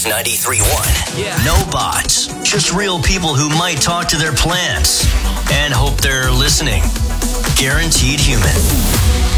Sports 93.1. Yeah. No bots. Just real people who might talk to their plants and hope they're listening. Guaranteed Human.